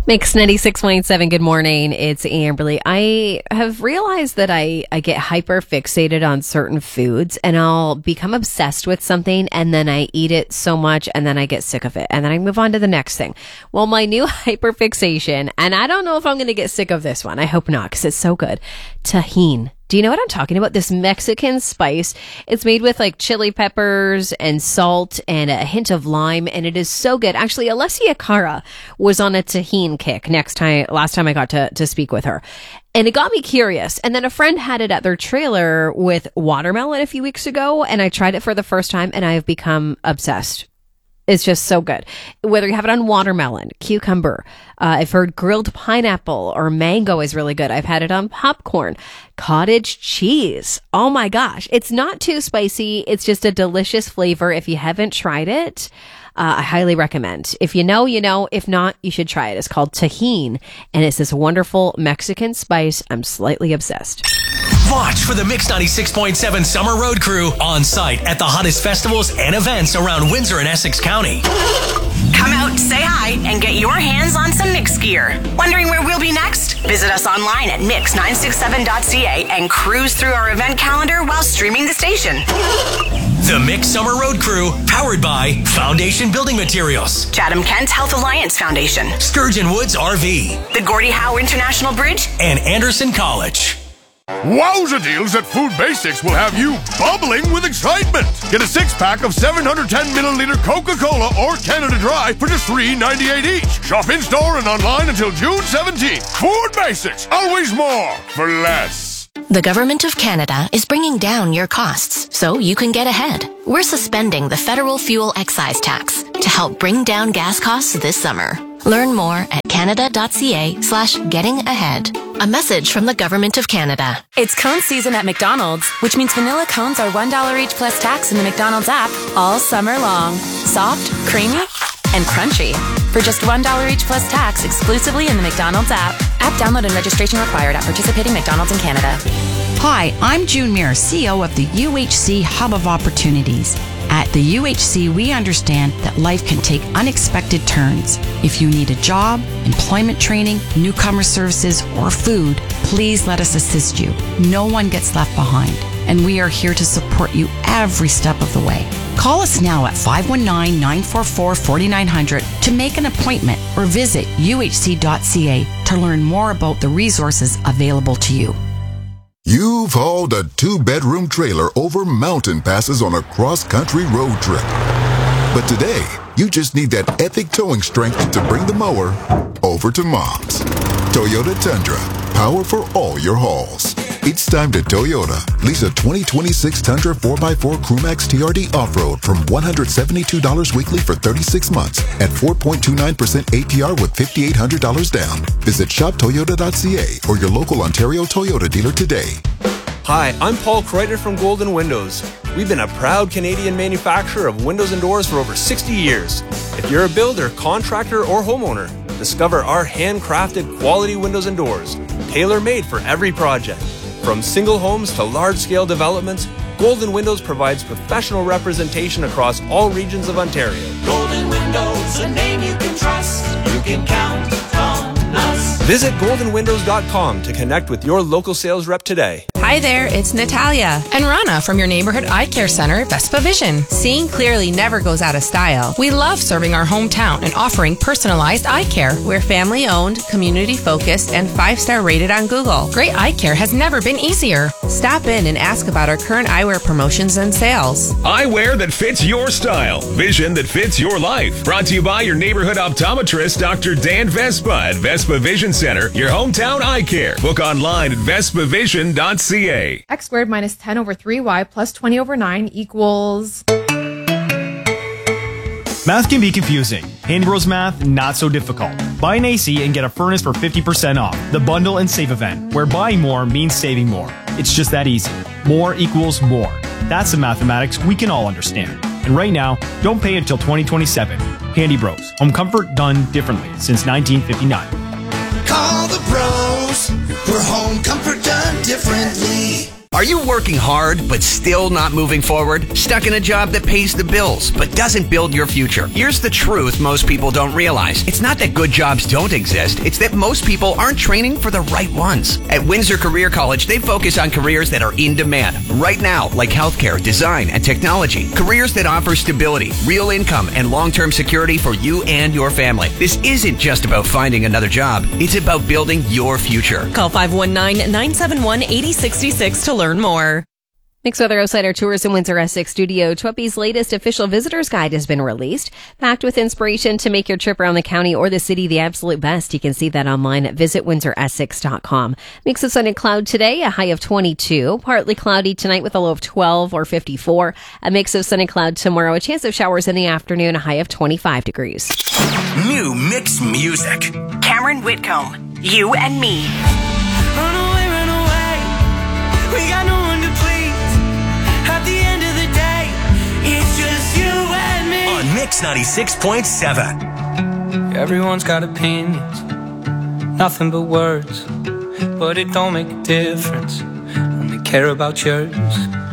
Mix 96.7, good morning. It's Amberly. I have realized that I get hyper fixated on certain foods and I'll become obsessed with something and then I eat it so much and then I get sick of it and then I move on to the next thing. Well, my new hyper fixation, and I don't know if I'm going to get sick of this one. I hope not because it's so good. Tajin. Do you know what I'm talking about? This Mexican spice. It's made with like chili peppers and salt and a hint of lime, and it is so good. Actually, Alessia Cara was on a Tajin kick last time I got to speak with her. And it got me curious. And then a friend had it at their trailer with watermelon a few weeks ago, and I tried it for the first time, and I have become obsessed. It's just so good. Whether you have it on watermelon, cucumber, I've heard grilled pineapple or mango is really good. I've had it on popcorn, cottage cheese. Oh my gosh. It's not too spicy. It's just a delicious flavor. If you haven't tried it, I highly recommend. If you know, you know. If not, you should try it. It's called Tajin, and it's this wonderful Mexican spice. I'm slightly obsessed. Watch for the Mix 96.7 Summer Road Crew on site at the hottest festivals and events around Windsor and Essex County. Come out, say hi, and get your hands on some Mix gear. Wondering where we'll be next? Visit us online at mix967.ca and cruise through our event calendar while streaming the station. The Mix Summer Road Crew, powered by Foundation Building Materials, Chatham-Kent Health Alliance Foundation, Sturgeon Woods RV, the Gordie Howe International Bridge, and Anderson College. Wowza deals at Food Basics will have you bubbling with excitement. Get a 6-pack of 710-milliliter Coca-Cola or Canada Dry for just $3.98 each. Shop in-store and online until June 17th. Food Basics, always more for less. The Government of Canada is bringing down your costs so you can get ahead. We're suspending the federal fuel excise tax to help bring down gas costs this summer. Learn more at canada.ca/getting-ahead. A message from the Government of Canada. It's cone season at McDonald's, which means vanilla cones are $1 each plus tax in the McDonald's app all summer long. Soft, creamy, and crunchy. For just $1 each plus tax exclusively in the McDonald's app. App download and registration required at participating McDonald's in Canada. Hi, I'm June Muir, CEO of the UHC Hub of Opportunities. At the UHC, we understand that life can take unexpected turns. If you need a job, employment training, newcomer services, or food, please let us assist you. No one gets left behind, and we are here to support you every step of the way. Call us now at 519-944-4900 to make an appointment or visit uhc.ca to learn more about the resources available to you. You've hauled a 2-bedroom trailer over mountain passes on a cross-country road trip. But today, you just need that epic towing strength to bring the mower over to Mom's. Toyota Tundra, power for all your hauls. It's time to Toyota. Lease a 2026 Tundra 4x4 Crewmax TRD Off-Road from $172 weekly for 36 months at 4.29% APR with $5,800 down. Visit shoptoyota.ca or your local Ontario Toyota dealer today. Hi, I'm Paul Kreuter from Golden Windows. We've been a proud Canadian manufacturer of windows and doors for over 60 years. If you're a builder, contractor, or homeowner, discover our handcrafted quality windows and doors, tailor-made for every project. From single homes to large-scale developments, Golden Windows provides professional representation across all regions of Ontario. Golden Windows, a name you can trust. You can count on us. Visit goldenwindows.com to connect with your local sales rep today. Hi there, it's Natalia and Rana from your neighborhood eye care center, Vespa Vision. Seeing clearly never goes out of style. We love serving our hometown and offering personalized eye care. We're family owned, community focused, and 5-star rated on Google. Great eye care has never been easier. Stop in and ask about our current eyewear promotions and sales. Eyewear that fits your style. Vision that fits your life. Brought to you by your neighborhood optometrist, Dr. Dan Vespa at Vespa Vision Center, your hometown eye care. Book online at vespavision.ca. X squared minus 10 over 3y plus 20 over 9 equals... Math can be confusing. Handy Bros Math, not so difficult. Buy an AC and get a furnace for 50% off. The Bundle and Save event, where buying more means saving more. It's just that easy. More equals more. That's the mathematics we can all understand. And right now, don't pay until 2027. Handy Bros. Home comfort done differently since 1959. Call the pros. For home comfort done differently. Are you working hard but still not moving forward? Stuck in a job that pays the bills but doesn't build your future? Here's the truth most people don't realize. It's not that good jobs don't exist. It's that most people aren't training for the right ones. At Windsor Career College, they focus on careers that are in demand right now, like healthcare, design, and technology. Careers that offer stability, real income, and long-term security for you and your family. This isn't just about finding another job. It's about building your future. Call 519-971-8066 to learn more. Mixed Weather Outsider Tours in Windsor Essex Studio. Twippy's latest official visitor's guide has been released. Packed with inspiration to make your trip around the county or the city the absolute best. You can see that online at visitwindsoressex.com. Mix of sun and cloud today, a high of 22. Partly cloudy tonight with a low of 12 or 54. A mix of sun and cloud tomorrow. A chance of showers in the afternoon, a high of 25 degrees. New Mix music. Cameron Whitcomb, You and Me. Run away, we got no one to please. At the end of the day, it's just you and me. On Mix 96.7. Everyone's got opinions, nothing but words, but it don't make a difference when they care about yours.